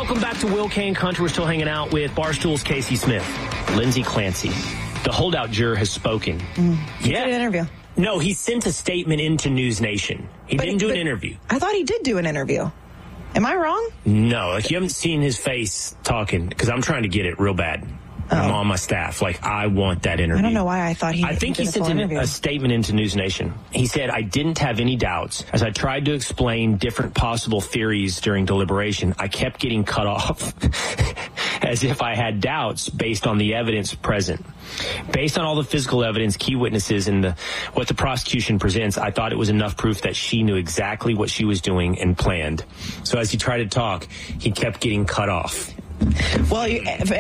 Welcome back to Will Kane Country. We're still hanging out with Barstool's Casey Smith. Lindsay Clancy, the holdout juror, has spoken. He did an interview. No, he sent a statement into News Nation. He didn't do an interview. I thought he did do an interview. Am I wrong? No, like you haven't seen his face talking, because I'm trying to get it real bad. I'm on my staff. Like, I want that interview. I don't know why I thought I think he sent a statement into News Nation. He said, I didn't have any doubts. As I tried to explain different possible theories during deliberation, I kept getting cut off as if I had doubts based on the evidence present. Based on all the physical evidence, key witnesses, and what the prosecution presents, I thought it was enough proof that she knew exactly what she was doing and planned. So as he tried to talk, he kept getting cut off. Well,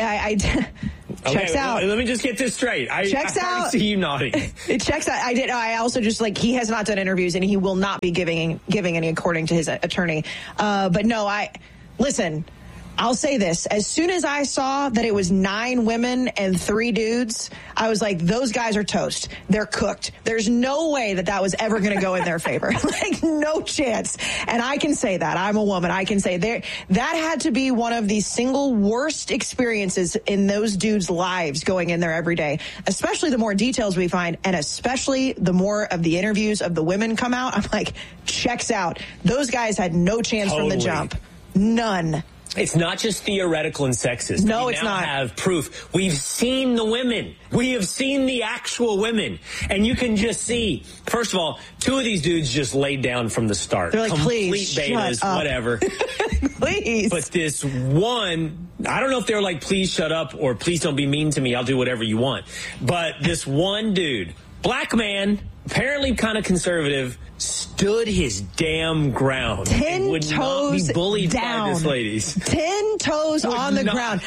checks out. Let me just get this straight. I see you nodding. It checks out. I also just he has not done interviews and he will not be giving any according to his attorney. But no, listen. I'll say this. As soon as I saw that it was 9 women and 3 dudes, I was like, those guys are toast. They're cooked. There's no way that was ever going to go in their favor. Like, no chance. And I can say that. I'm a woman. I can say that had to be one of the single worst experiences in those dudes' lives going in there every day, especially the more details we find, and especially the more of the interviews of the women come out. I'm like, checks out. Those guys had no chance from the jump. None. It's not just theoretical and sexist. No, it's not. We now have proof. We've seen the women. We have seen the actual women. And you can just see, first of all, 2 of these dudes just laid down from the start. They're like, complete please, betas, shut up. whatever. Please. But this one, I don't know if they're like, please shut up or please don't be mean to me. I'll do whatever you want. But this one dude, black man, apparently kind of conservative, stood his damn ground. 10 would toes not be bullied down. by this ladies. 10 toes on the ground.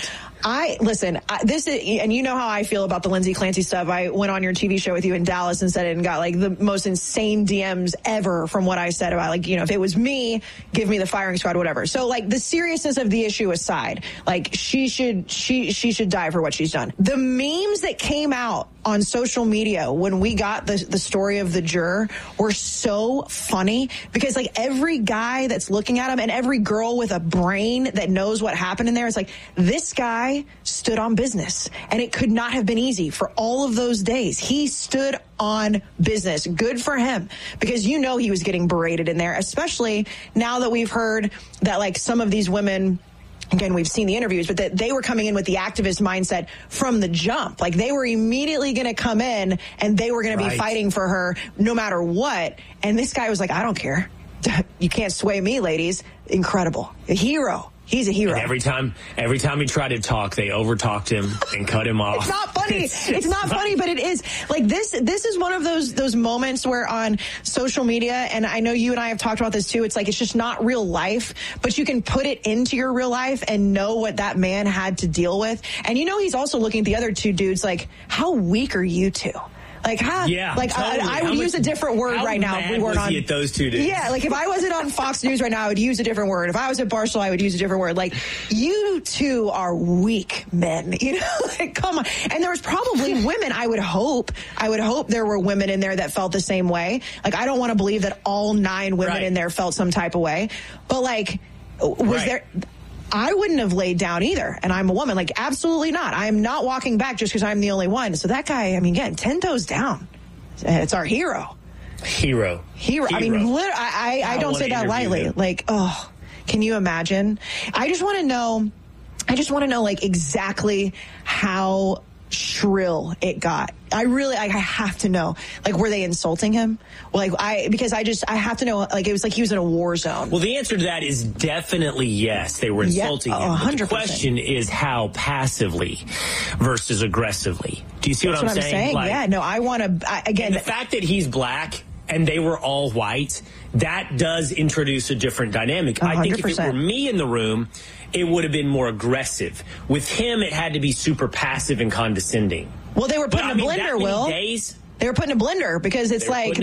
This is, and you know how I feel about the Lindsay Clancy stuff. I went on your TV show with you in Dallas and said it and got like the most insane DMs ever from what I said about if it was me, give me the firing squad, whatever. So the seriousness of the issue aside, she should die for what she's done. The memes that came out on social media when we got the story of the juror were so funny because every guy that's looking at him and every girl with a brain that knows what happened in there is like, this guy stood on business, and it could not have been easy for all of those days. He stood on business. Good for him, because he was getting berated in there, especially now that we've heard that some of these women, again, we've seen the interviews, but that they were coming in with the activist mindset from the jump. They were immediately going to come in and they were going to be fighting for her no matter what. And this guy was like, I don't care. You can't sway me, ladies. Incredible. A hero. He's a hero. And every time he tried to talk, they overtalked him and cut him off. It's not funny. It's not funny, but it is. This is one of those moments where on social media, and I know you and I have talked about this too, it's it's just not real life, but you can put it into your real life and know what that man had to deal with. And he's also looking at the other 2 dudes how weak are you 2? Totally. I would use a different word right now if we weren't on at those 2 dudes. Yeah, if I wasn't on Fox News right now, I would use a different word. If I was at Barstool, I would use a different word. You 2 are weak men. Come on. And there was probably women. I would hope there were women in there that felt the same way. I don't want to believe that all 9 women in there felt some type of way. But was there? I wouldn't have laid down either. And I'm a woman. Absolutely not. I am not walking back just because I'm the only one. So that guy, again, 10 toes down. It's our hero. Hero. I mean, I don't say that lightly. Can you imagine? I just want to know, exactly how shrill it got. I have to know. Were they insulting him? Because I have to know. It was he was in a war zone. Well, the answer to that is definitely yes. They were insulting him. 100%. The question is how passively versus aggressively. Do you see what I'm saying? Yeah. No, I want to. Again, the fact that he's black and they were all white, that does introduce a different dynamic. 100%. I think if it were me in the room, it would have been more aggressive. With him, it had to be super passive and condescending. Well, they were putting a blender, Will. They were putting a blender because it's they're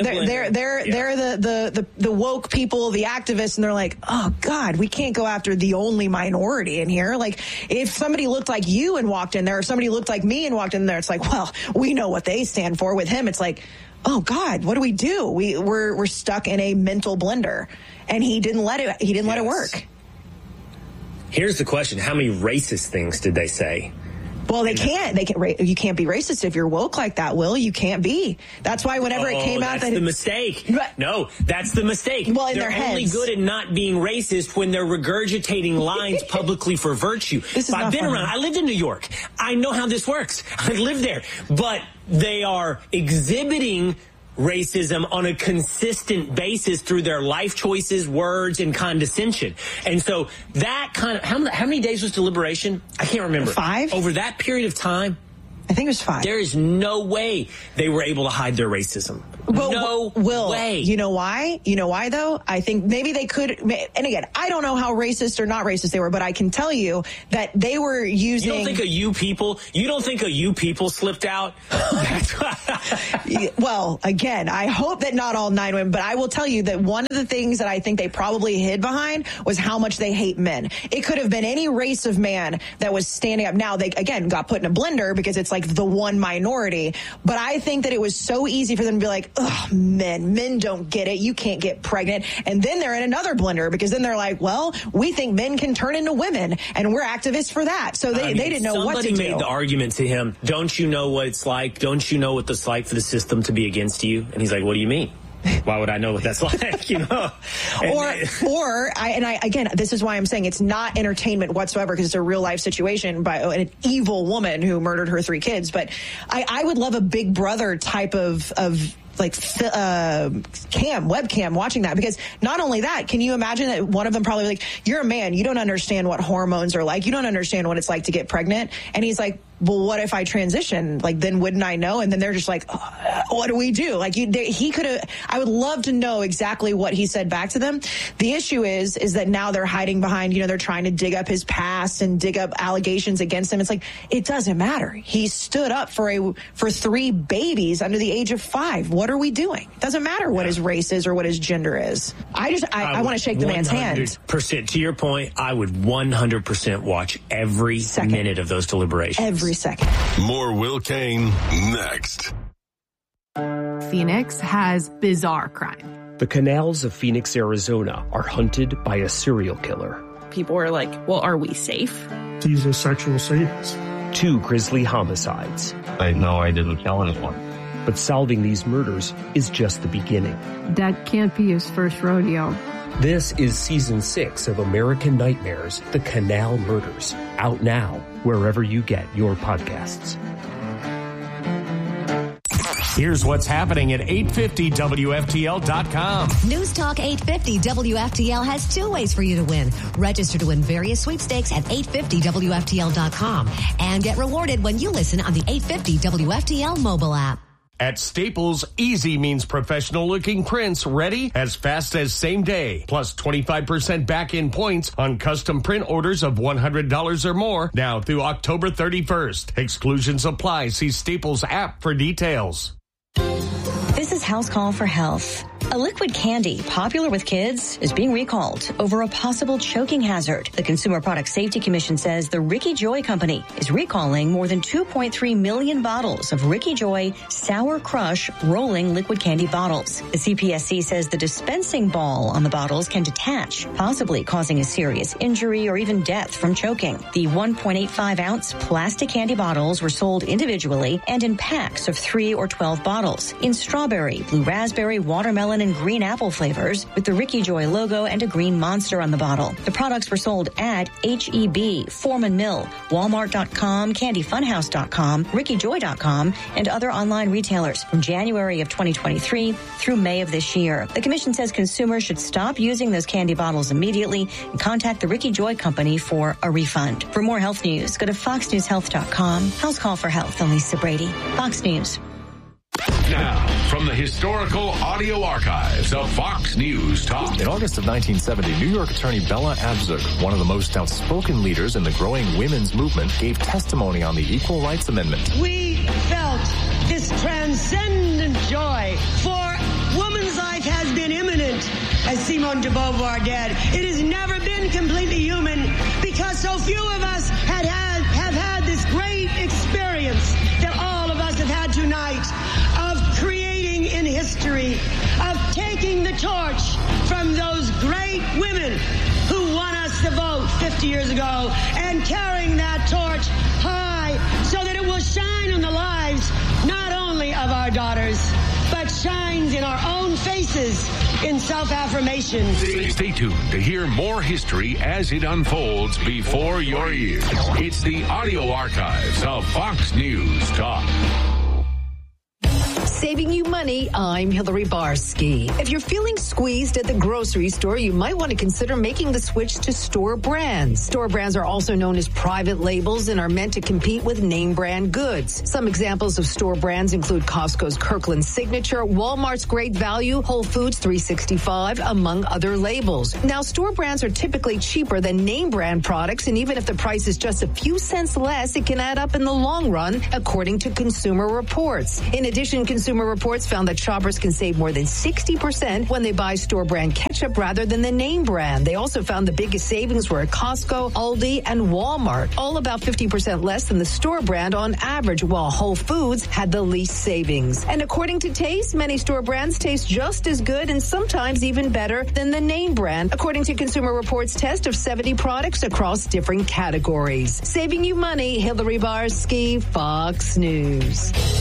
the woke people, the activists, and they're like, oh God, we can't go after the only minority in here. If somebody looked like you and walked in there, or somebody looked like me and walked in there, it's well, we know what they stand for. With him, it's oh God, what do we do? We're stuck in a mental blender, and he didn't let it work. Here's the question. How many racist things did they say? Well, you can't be racist if you're woke like that, Will. You can't be. That's why whenever it came out that's the mistake. No, that's the mistake. Well, in they're their only heads. good at not being racist when they're regurgitating lines publicly for virtue. I've been around. I lived in New York. I know how this works. I lived there. But they are exhibiting racism on a consistent basis through their life choices, words, and condescension. And so that kind of, how many days was deliberation? I can't remember. 5? Over that period of time? I think it was 5. There is no way they were able to hide their racism. Well, no way. You know why? You know why, though? I think maybe they could. And again, I don't know how racist or not racist they were, but I can tell you that they were using. You don't think a you people slipped out? Well, again, I hope that not all 9 women, but I will tell you that one of the things that I think they probably hid behind was how much they hate men. It could have been any race of man that was standing up. Now, they, again, got put in a blender because it's like the one minority. But I think that it was so easy for them to be like, ugh, men don't get it. You can't get pregnant. And then they're in another blender because then they're like, well, we think men can turn into women and we're activists for that. So they didn't know what to do. Somebody made the argument to him, don't you know what it's like? Don't you know what it's like for the system to be against you? And he's like, what do you mean? Why would I know what that's like? You know, again, this is why I'm saying it's not entertainment whatsoever because it's a real life situation by an evil woman who murdered her 3 kids. But I would love a Big Brother type of like webcam watching that, because not only that, can you imagine that one of them probably like, you're a man, you don't understand what hormones are like, you don't understand what it's like to get pregnant, and he's like, well, what if I transition? Like, then wouldn't I know? And then they're just like, what do we do? Like, he could have. I would love to know exactly what he said back to them. The issue is that now they're hiding behind, they're trying to dig up his past and dig up allegations against him. It's like, it doesn't matter. He stood up for 3 babies under the age of 5. What are we doing? It doesn't matter what his race is or what his gender is. I want to shake the man's hand. 100%. To your point, I would 100% watch every minute of those deliberations. Every second. More Will Kane next. Phoenix has bizarre crime. The canals of Phoenix, Arizona are hunted by a serial killer. People were like, well, are we safe? He's a sexual sadist. 2 grisly homicides. I know I didn't kill anyone. But solving these murders is just the beginning. That can't be his first rodeo. This is Season 6 of American Nightmares, The Canal Murders. Out now, wherever you get your podcasts. Here's what's happening at 850WFTL.com. News Talk 850 WFTL has 2 ways for you to win. Register to win various sweepstakes at 850WFTL.com and get rewarded when you listen on the 850 WFTL mobile app. At Staples, easy means professional-looking prints ready as fast as same day. Plus 25% back-in points on custom print orders of $100 or more now through October 31st. Exclusions apply. See Staples app for details. This is House Call for Health. A liquid candy popular with kids is being recalled over a possible choking hazard. The Consumer Product Safety Commission says the Ricky Joy Company is recalling more than 2.3 million bottles of Ricky Joy Sour Crush rolling liquid candy bottles. The CPSC says the dispensing ball on the bottles can detach, possibly causing a serious injury or even death from choking. The 1.85-ounce plastic candy bottles were sold individually and in packs of 3 or 12 bottles in strawberry, blue raspberry, watermelon, and green apple flavors with the Ricky Joy logo and a green monster on the bottle. The products were sold at H-E-B, Foreman Mill, Walmart.com, CandyFunhouse.com, RickyJoy.com, and other online retailers from January of 2023 through May of this year. The commission says consumers should stop using those candy bottles immediately and contact the Ricky Joy Company for a refund. For more health news, go to FoxNewsHealth.com. House Call for Health, Lisa Brady, Fox News. Now, from the historical audio archives of Fox News Talk. In August of 1970, New York attorney Bella Abzug, one of the most outspoken leaders in the growing women's movement, gave testimony on the Equal Rights Amendment. We felt this transcendent joy, for woman's life has been imminent, as Simone de Beauvoir did. It has never been completely human because so few of us have had this great experience that all of us have had tonight of creating in history, of taking the torch from those great women who won us the vote 50 50 years ago and carrying that torch high so that it will shine on the lives not only of our daughters, but shines in our own faces in self-affirmation. Stay tuned to hear more history as it unfolds before your ears. It's the audio archives of Fox News Talk. Saving you money, I'm Hillary Barsky. If you're feeling squeezed at the grocery store, you might want to consider making the switch to store brands. Store brands are also known as private labels and are meant to compete with name brand goods. Some examples of store brands include Costco's Kirkland Signature, Walmart's Great Value, Whole Foods 365, among other labels. Now, store brands are typically cheaper than name brand products, and even if the price is just a few cents less, it can add up in the long run, according to Consumer Reports. In addition, Consumer Reports found that shoppers can save more than 60% when they buy store brand ketchup rather than the name brand. They also found the biggest savings were at Costco, Aldi, and Walmart, all about 50% less than the store brand on average, while Whole Foods had the least savings. And according to Taste, many store brands taste just as good and sometimes even better than the name brand, according to Consumer Reports' test of 70 products across different categories. Saving you money, Hillary Barsky, Fox News.